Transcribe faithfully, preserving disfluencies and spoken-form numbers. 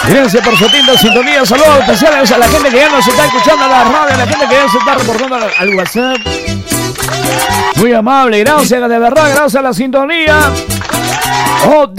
Gracias por su tinta sintonía. Saludos especiales a la gente que ya nos está escuchando a la radio, a la gente que ya se está reportando al WhatsApp. Muy amable, gracias, de verdad, gracias a la sintonía. Oh,